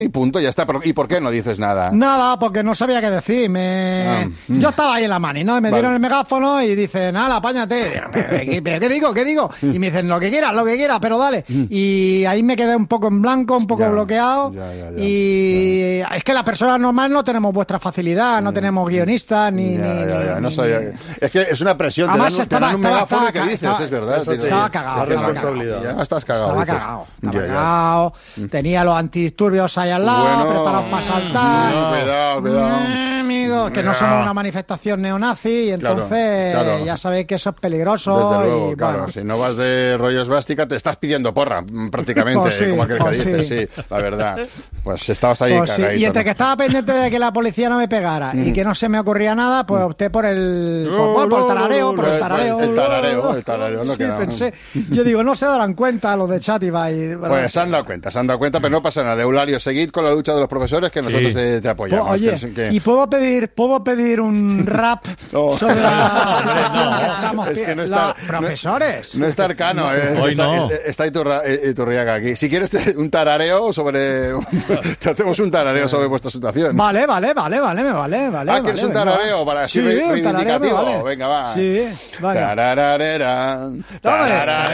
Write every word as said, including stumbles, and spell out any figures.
Y punto, ya está. ¿Y por qué no dices nada? Nada, porque no sabía qué decir. Me... Ah, mm. Yo estaba ahí en la mani, ¿no? Y me vale. dieron el megáfono y dicen, nada, apáñate. ¿Pero qué digo? ¿Qué digo? Y me dicen, lo que quieras, lo que quieras, pero dale. Y ahí me quedé un poco en blanco, un poco ya, bloqueado. Ya, ya, ya, y ya. Es que las personas normales no tenemos vuestra facilidad, no tenemos guionistas, ni... Ya, ni, ya, ya. ni No ni, sabía. Ni... Es que es una presión. Además, te dan, estaba, te dan un estaba, megáfono estaba, y ¿qué dices? Estaba, es verdad. Sí, estaba cagado. La responsabilidad. Ya estás cagado. Estaba dices. cagado. Estaba ya, cagado. Ya. Tenía los antidisturbios ahí al lado, bueno, preparados para saltar. No, cuidado, cuidado. Eh, amigo, que no somos una manifestación neonazi y entonces claro, claro. ya sabéis que eso es peligroso. Desde luego, y, claro. Bueno. Si no vas de rollo esvástica, te estás pidiendo porra, prácticamente, pues sí, como aquel que pues dice, sí. sí, la verdad. Pues estabas ahí pues cagadito. Sí. Y entre ¿no? que estaba pendiente de que la policía no me pegara mm. y que no se me ocurría nada, pues opté por el, por, por, por el tarareo, por el tarareo. El tarareo, el tarareo, no sí, queda. pensé. Yo digo, no se darán cuenta los de Chatify. Bueno, pues se han dado cuenta, se han dado cuenta, pero no pasa nada. Eulario, seguid con la lucha de los profesores que nosotros sí. te, te apoyamos. Pues, oye, que, que... y puedo pedir, puedo pedir un rap no. sobre la situación no, que estamos es que no está, la, profesores. No, no está Arcano, eh, Hoy está, no. está Iturra, Iturriaga aquí. Si quieres te, un tarareo sobre, te hacemos un tarareo sobre vuestra situación. Vale, vale, vale, vale, me vale, vale. Ah, ¿quieres vale, un tarareo venga. para sí, así reivindicativo? Vale. Venga, va. Sí, vale. Tarararera, tararara.